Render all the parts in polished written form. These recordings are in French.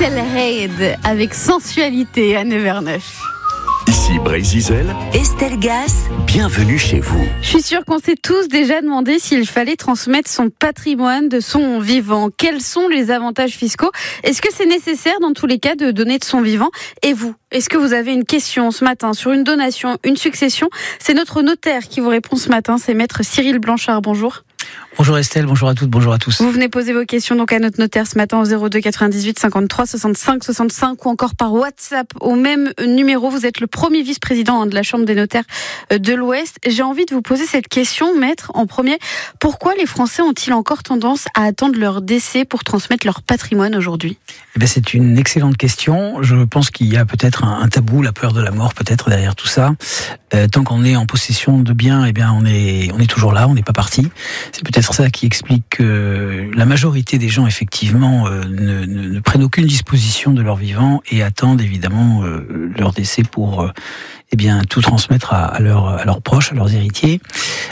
Axel Reid avec Sensualité à 9h09. Ici Brésil, Estelle Gas, bienvenue chez vous. Je suis sûre qu'on s'est tous déjà demandé s'il fallait transmettre son patrimoine de son vivant. Quels sont les avantages fiscaux ? Est-ce que c'est nécessaire dans tous les cas de donner de son vivant ? Et vous, est-ce que vous avez une question ce matin sur une donation, une succession ? C'est notre notaire qui vous répond ce matin, c'est maître Cyril Blanchard. Bonjour. Bonjour Estelle, bonjour à toutes, bonjour à tous. Vous venez poser vos questions donc à notre notaire ce matin au 02 98 53 65 65 ou encore par WhatsApp au même numéro. Vous êtes le premier vice-président de la Chambre des notaires de l'Ouest. J'ai envie de vous poser cette question, maître, en premier. Pourquoi les Français ont-ils encore tendance à attendre leur décès pour transmettre leur patrimoine aujourd'hui ? C'est une excellente question. Je pense qu'il y a peut-être un tabou, la peur de la mort peut-être derrière tout ça. Tant qu'on est en possession de biens, on est toujours là, on n'est pas parti. C'est peut-être ça qui explique que la majorité des gens, effectivement, ne prennent aucune disposition de leur vivant et attendent évidemment leur décès pour tout transmettre à leurs proches, à leurs héritiers.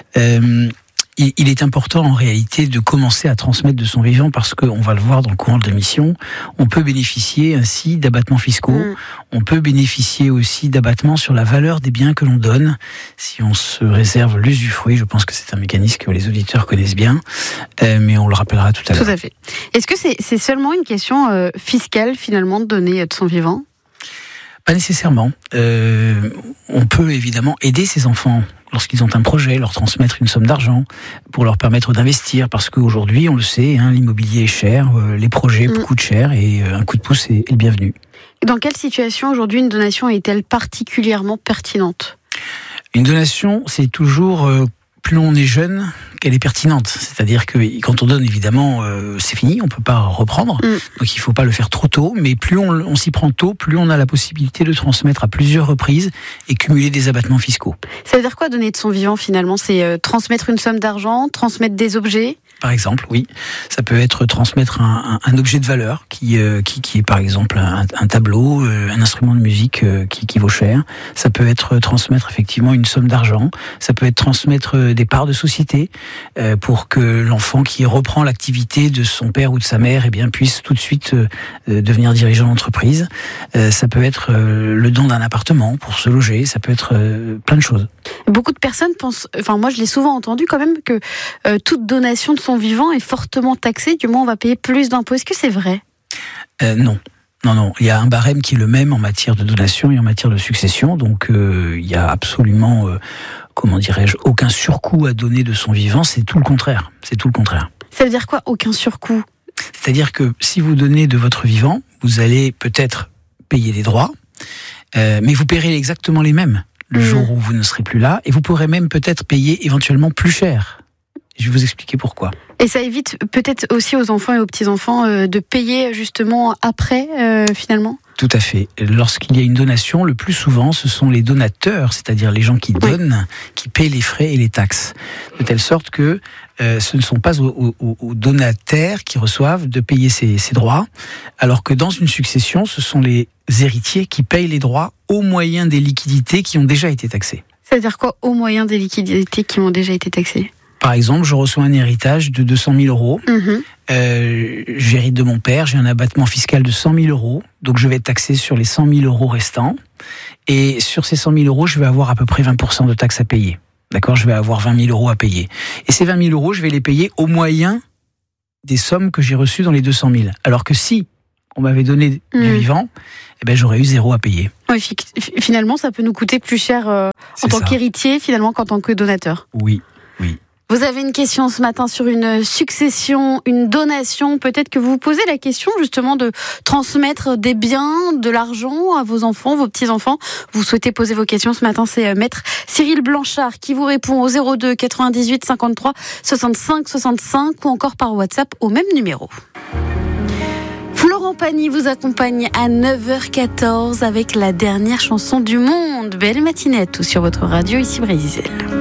Il est important en réalité de commencer à transmettre de son vivant parce qu'on va le voir dans le courant de l'émission, on peut bénéficier ainsi d'abattements fiscaux, on peut bénéficier aussi d'abattements sur la valeur des biens que l'on donne si on se réserve l'usufruit. Je pense que c'est un mécanisme que les auditeurs connaissent bien, mais on le rappellera tout à l'heure. Tout à fait. Est-ce que c'est seulement une question fiscale finalement de donner de son vivant ? Pas nécessairement. On peut évidemment aider ses enfants lorsqu'ils ont un projet, leur transmettre une somme d'argent pour leur permettre d'investir, parce qu'aujourd'hui, on le sait, l'immobilier est cher, les projets coûtent cher et un coup de pouce est le bienvenu. Dans quelle situation aujourd'hui une donation est-elle particulièrement pertinente ? Une donation, c'est toujours plus on est jeune, qu'elle est pertinente. C'est-à-dire que quand on donne, évidemment, c'est fini, on ne peut pas reprendre. Donc il ne faut pas le faire trop tôt, mais plus on s'y prend tôt, plus on a la possibilité de transmettre à plusieurs reprises et cumuler des abattements fiscaux. Ça veut dire quoi donner de son vivant finalement ? C'est transmettre une somme d'argent, transmettre des objets ? Par exemple, oui. Ça peut être transmettre un objet de valeur qui est par exemple un tableau, un instrument de musique qui vaut cher. Ça peut être transmettre effectivement une somme d'argent. Ça peut être transmettre des parts de société pour que l'enfant qui reprend l'activité de son père ou de sa mère puisse tout de suite devenir dirigeant d'entreprise. Ça peut être le don d'un appartement pour se loger. Ça peut être plein de choses. Beaucoup de personnes pensent, moi je l'ai souvent entendu quand même, que toute donation de son vivant est fortement taxée, du moins on va payer plus d'impôts. Est-ce que c'est vrai ? Non. Non. Il y a un barème qui est le même en matière de donation et en matière de succession, donc il y a absolument, aucun surcoût à donner de son vivant, c'est tout le contraire. Ça veut dire quoi, aucun surcoût ? C'est-à-dire que si vous donnez de votre vivant, vous allez peut-être payer des droits, mais vous paierez exactement les mêmes le jour où vous ne serez plus là, et vous pourrez même peut-être payer éventuellement plus cher. Je vais vous expliquer pourquoi. Et ça évite peut-être aussi aux enfants et aux petits-enfants de payer justement après, finalement ? Tout à fait. Lorsqu'il y a une donation, le plus souvent, ce sont les donateurs, c'est-à-dire les gens qui donnent, qui paient les frais et les taxes. De telle sorte que ce ne sont pas aux donataires qui reçoivent de payer ces droits, alors que dans une succession, ce sont les héritiers qui payent les droits au moyen des liquidités qui ont déjà été taxées. Ça veut dire quoi, au moyen des liquidités qui ont déjà été taxées ? Par exemple, je reçois un héritage de 200 000 euros. J'hérite de mon père, j'ai un abattement fiscal de 100 000 euros. Donc je vais être taxé sur les 100 000 euros restants. Et sur ces 100 000 euros, je vais avoir à peu près 20% de taxes à payer. D'accord ? Je vais avoir 20 000 euros à payer. Et ces 20 000 euros, je vais les payer au moyen des sommes que j'ai reçues dans les 200 000. Alors que si on m'avait donné du vivant, j'aurais eu 0 à payer. Oui, finalement, ça peut nous coûter plus cher en tant qu'héritier, finalement, qu'en tant que donateur. Oui. Vous avez une question ce matin sur une succession, une donation. Peut-être que vous vous posez la question justement de transmettre des biens, de l'argent à vos enfants, vos petits-enfants. Vous souhaitez poser vos questions ce matin, c'est maître Cyril Blanchard qui vous répond au 02 98 53 65 65 ou encore par WhatsApp au même numéro. Florent Pagny vous accompagne à 9h14 avec la dernière chanson du monde. Belle matinée à tous sur votre radio, ici Brésil.